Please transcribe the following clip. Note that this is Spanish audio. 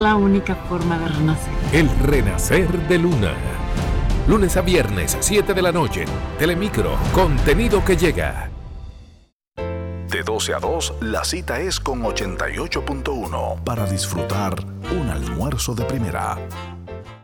La única forma de renacer. El renacer de Luna. Lunes a viernes, 7 de la noche. Telemicro, contenido que llega. De 12 a 2, la cita es con 88.1 para disfrutar un almuerzo de primera.